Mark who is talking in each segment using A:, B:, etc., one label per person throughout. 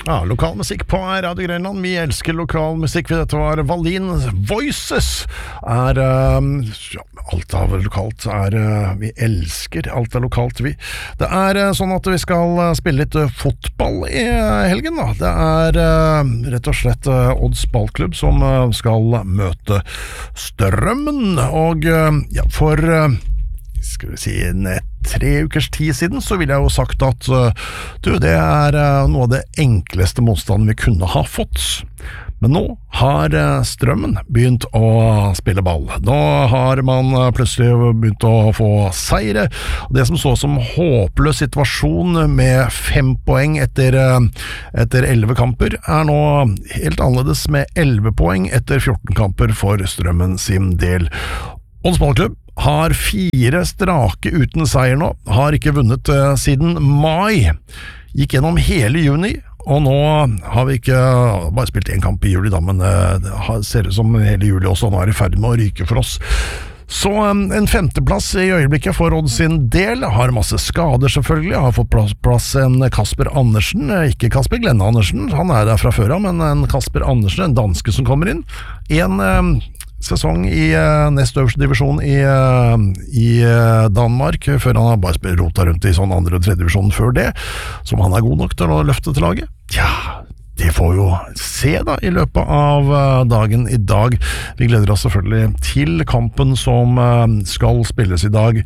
A: Ja, lokalmusikk på Radio Grønland. Vi elsker lokalmusikk. Dette var Wallin Voices. Alt av lokalt vi elsker alt av lokalt, vi. Det sånn at vi skal spille litt fotball i helgen, da. Det rett og slett Odds ballklubb som skal møte Strømmen, og for skal vi si 3 ukers tid siden så ville jeg jo sagt at det noe av det enkleste motstanden vi kunne ha fått. Men nå har Strømmen begynt å spille ball. Nå har man plutselig begynt å få seire. Det som så som håpløs situasjon med 5 poeng etter 11 kamper nå helt annerledes med 11 poeng etter 14 kamper for Strømmen sin del. Odds ballklubb har 4 strake uten seier nå, har ikke vunnet siden mai, gikk gjennom hele juni, og nå har vi ikke bare spilt 1 kamp i juli da, men det ser ut som hele juli også, nå det i ferd med å ryke for oss. Så en 5.-plass i øyeblikket for Odd sin del, har masse skader selvfølgelig, har fått plass en Kasper Andersen, ikke Kasper Glenne Andersen, han der fra før av, men en Kasper Andersen, en danske som kommer inn, en sesong i nest øverste divisjon i Danmark, før han har bare rota rundt i sånn 2. og 3. divisjonen før det, som han god nok til å løfte til laget. Ja, det får jo se da i løpet av dagen i dag. Vi gleder oss selvfølgelig til kampen som skal spilles i dag,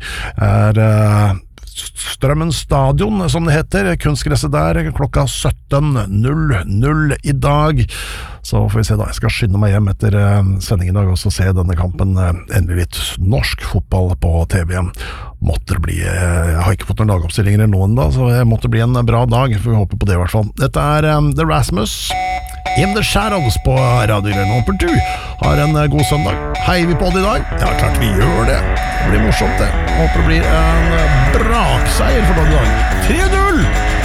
A: Strømmen stadion, som det heter, kunstgresset der, klokka 17:00 i dag. Så får vi se da, jeg skal skynde meg hjem etter sending i dag og så se denne kampen, endelig litt norsk fotball på TV. Måtte det bli, jeg har ikke fått noen lagoppstillinger eller noen da, så det måtte bli en bra dag, for vi håper på det i hvert fall. Dette The Rasmus, In the Shadows på Radio Grønland. Håper du har en god søndag. Heier vi på det i dag? Ja, klart vi gjør det. Det blir morsomt det. Håper det blir en brakseier for denne dagen. 3-0!